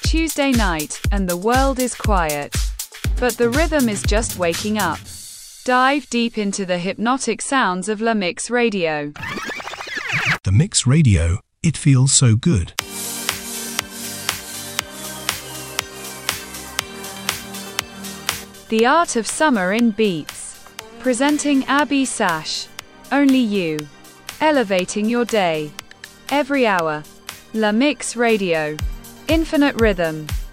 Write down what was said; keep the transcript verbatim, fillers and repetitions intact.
Tuesday night, and the world is quiet. But the rhythm is just waking up. Dive deep into the hypnotic sounds of La Mix Radio. The Mix Radio, it feels so good. The Art of Summer in Beats. Presenting Abby Sash. Only you. Elevating your day. Every hour. La Mix Radio. Infinite rhythm.